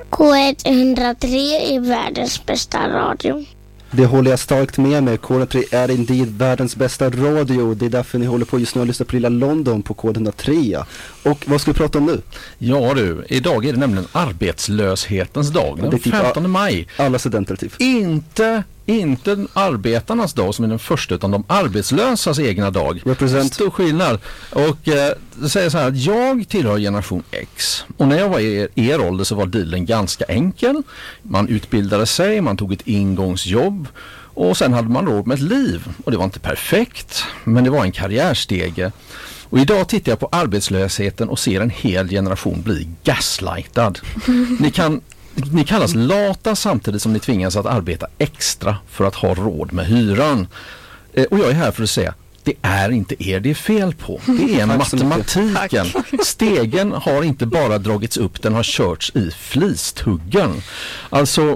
K103 är världens bästa radio. Det håller jag starkt med mig. K103 är indeed världens bästa radio. Det är därför ni håller på just nu att lyssna på Lilla London på K103. Och vad ska vi prata om nu? Ja du, idag är det nämligen arbetslöshetens dag. Den 15 maj. Alla studenter typ. Inte arbetarnas dag som är den första, utan de arbetslösas egna dag. Represent. Stor skillnad. Och det säger så här att jag tillhör generation X. Och när jag var i er ålder så var dealen ganska enkel. Man utbildade sig, man tog ett ingångsjobb och sen hade man råd med ett liv. Och det var inte perfekt, men det var en karriärstege. Och idag tittar jag på arbetslösheten och ser en hel generation bli gaslightad. Ni kallas lata samtidigt som ni tvingas att arbeta extra för att ha råd med hyran. Och jag är här för att säga, det är inte er det är fel på. Det är matematiken. Stegen har inte bara dragits upp, den har körts i flistuggen. Alltså,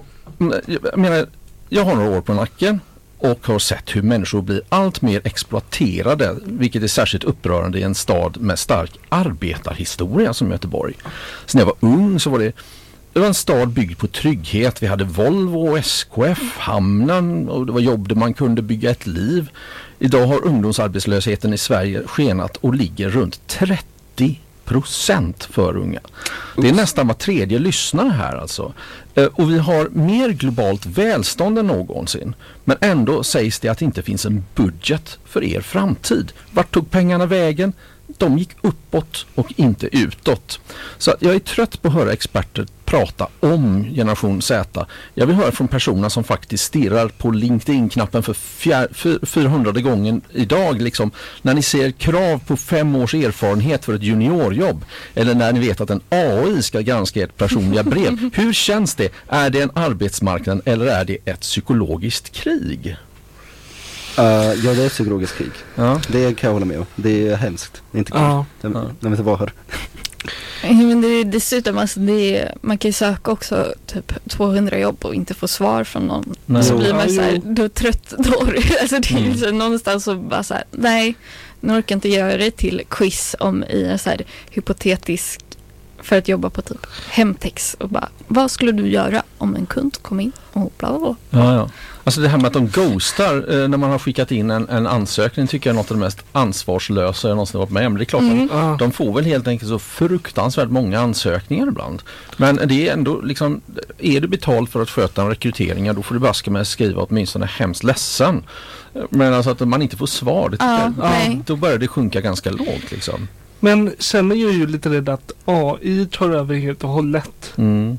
jag har några år på nacken och har sett hur människor blir allt mer exploaterade, vilket är särskilt upprörande i en stad med stark arbetarhistoria som Göteborg. Så när jag var ung så var det var en stad byggd på trygghet. Vi hade Volvo och SKF, hamnen, och det var jobb där man kunde bygga ett liv. Idag har ungdomsarbetslösheten i Sverige skenat och ligger runt 30% för unga. Det är nästan var tredje lyssnare här alltså. Och vi har mer globalt välstånd än någonsin. Men ändå sägs det att det inte finns en budget för er framtid. Vart tog pengarna vägen? De gick uppåt och inte utåt. Så jag är trött på att höra experter prata om generation Z. Jag vill höra från personer som faktiskt stirrar på LinkedIn-knappen för 400 gången idag. Liksom, när ni ser krav på 5 års erfarenhet för ett juniorjobb. Eller när ni vet att en AI ska granska ert personliga brev. Hur känns det? Är det en arbetsmarknad eller är det ett psykologiskt krig? Ja, det är ett psykologiskt krig. Ja. Det kan jag hålla med om. Det är hemskt. Det är inte kul. Jag vill inte vara här. Men det är dessutom, alltså man kan ju söka också typ 200 jobb och inte få svar från någon. Nej. Så blir man så här, då trött då. Alltså det är så någonstans så bara så här, nej, nu orkar inte göra det till quiz om i en så här hypotetisk för att jobba på typ Hemtex och bara, vad skulle du göra om en kund kom in och bla bla bla. Ja. Alltså det här med att de ghostar när man har skickat in en ansökning tycker jag är något av det mest ansvarslösa jag någonsin varit med om. Det är klart att de får väl helt enkelt så fruktansvärt många ansökningar ibland. Men det är ändå liksom, är du betald för att sköta en rekrytering, då får du baska med att skriva åtminstone hemskt ledsen. Men alltså att man inte får svar, det tycker jag, då börjar det sjunka ganska lågt liksom. Men sen är jag ju lite rädd att AI tar över helt och hållet.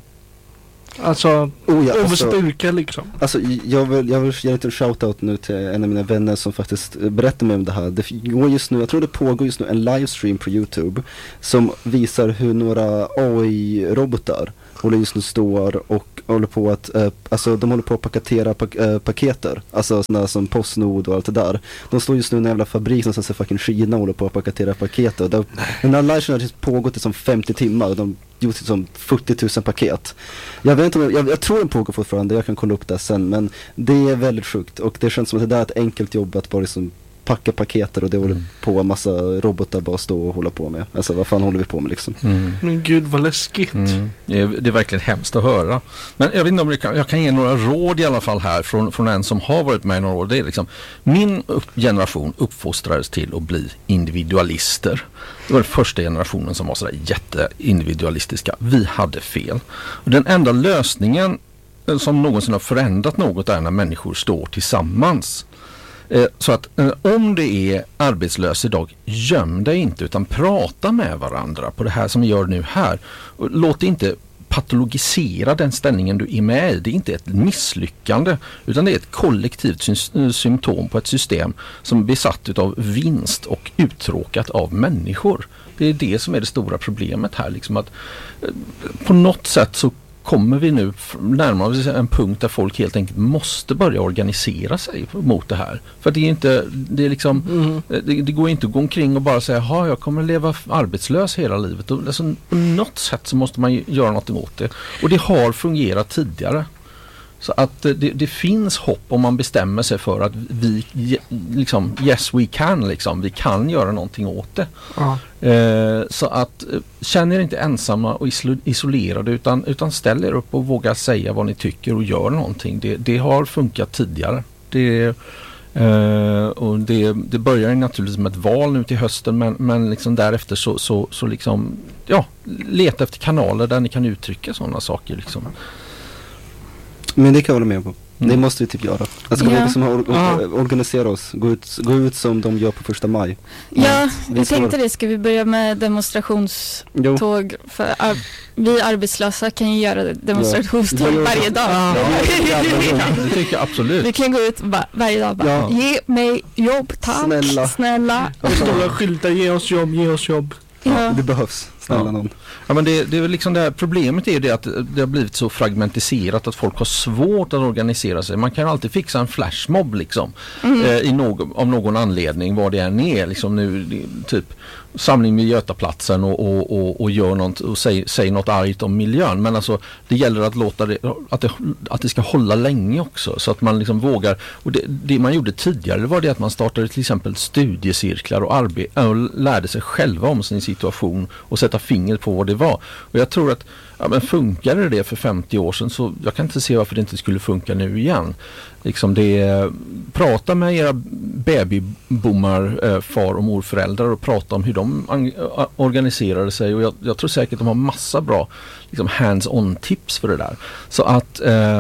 Alltså, överstyrka liksom. Alltså, jag vill ge lite shoutout nu till en av mina vänner som faktiskt berättar mig om det här. Det går just nu, jag tror det pågår just nu en livestream på YouTube som visar hur några AI-robotar står och håller på att alltså de håller på att paketera paketer, alltså sådana som Postnord och allt det där. De står just nu i en jävla fabrik som säger fucking Kina och håller på att paketera paketer. Den här livestreamen har pågått i som 50 timmar och de gjort som 40 000 paket. Jag vet inte, jag tror den pågår fortfarande, jag kan kolla upp det sen, men det är väldigt sjukt och det känns som att det där är ett enkelt jobb att bara liksom packa paketer och det håller på en massa robotar bara stå och hålla på med. Alltså vad fan håller vi på med liksom? Men gud vad läskigt. Det är verkligen hemskt att höra. Men jag vet inte om jag kan ge några råd i alla fall här från en som har varit med i några år. Det är liksom, min generation uppfostrades till att bli individualister. Det var den första generationen som var sådär jätteindividualistiska. Vi hade fel. Och den enda lösningen som någonsin har förändrat något är när människor står tillsammans. Så att om det är arbetslös idag, göm dig inte utan prata med varandra på det här som vi gör nu här. Låt inte patologisera den ställningen du är med i. Det är inte ett misslyckande utan det är ett kollektivt symptom på ett system som är besatt av vinst och uttråkat av människor. Det är det som är det stora problemet här. Liksom att, på något sätt så kommer vi nu närmare en punkt där folk helt enkelt måste börja organisera sig mot det här. För det är inte, det är liksom, det går inte att gå omkring och bara säga, jag kommer leva arbetslös hela livet. Och alltså, på något sätt så måste man göra något åt det. Och det har fungerat tidigare. Så att det finns hopp om man bestämmer sig för att vi liksom, yes we can liksom, vi kan göra någonting åt det. Så att känn er inte ensamma och isolerade utan ställ er upp och våga säga vad ni tycker och gör någonting. Det har funkat tidigare. Och det börjar naturligtvis med ett val nu till hösten, men liksom därefter så liksom, ja, leta efter kanaler där ni kan uttrycka sådana saker liksom. Men det kan jag hålla med på. Det måste vi typ göra. Alltså vi liksom organisera oss, gå ut som de gör på 1 maj. Ja, jag tänkte det. Ska vi börja med demonstrationståg? För vi arbetslösa kan ju göra demonstrationståg varje dag. Det tycker jag absolut. Vi kan gå ut varje dag bara, ge mig jobb, tack. Snälla. Stora skyltar, ge oss jobb. Ja, det behövs. Snälla någon. Ja, men det är väl liksom det här problemet är det att det har blivit så fragmentiserat att folk har svårt att organisera sig. Man kan alltid fixa en flashmob liksom av någon anledning, vad det än är liksom nu typ samling vid Götaplatsen och gör något och säg något argt om miljön, men alltså det gäller att låta att det ska hålla länge också, så att man liksom vågar, och det man gjorde tidigare var det att man startade till exempel studiecirklar och lärde sig själva om sin situation och sätta fingret på vad det var. Och jag tror att men funkade det för 50 år sedan, så jag kan inte se varför det inte skulle funka nu igen. Liksom prata med era babyboomar, far- och morföräldrar och prata om hur de organiserade sig, och jag tror säkert de har massa bra liksom hands-on tips för det där. Så att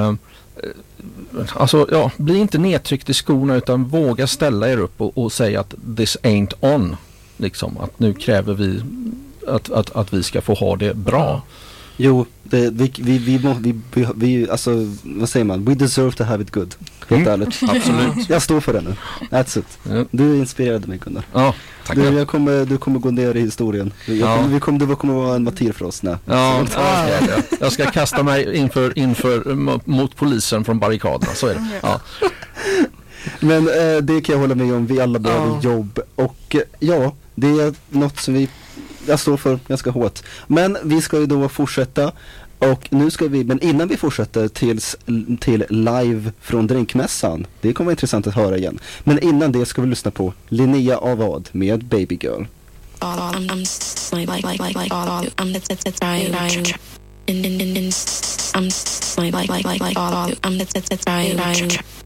bli inte nedtryckt i skorna utan våga ställa er upp och säga att this ain't on, liksom, att nu kräver vi att vi ska få ha det bra. Jo, vi alltså, vad säger man? We deserve to have it good. Helt ärligt. Absolut. Jag står för det nu. That's it. Ja. Du inspirerade mig, Gunnar. Ja, tack. Du kommer gå ner i historien. Du kommer vara en martyr för oss. Jag ska kasta mig mot polisen från barrikaderna, så är det. Ja. Men det kan jag hålla med om. Vi alla behöver jobb. Och det är något som jag står för ganska hårt. Men vi ska ju då fortsätta. Och nu ska men innan vi fortsätter till live från Drinkmässan. Det kommer vara intressant att höra igen. Men innan det ska vi lyssna på Linnea Avad med Baby Girl.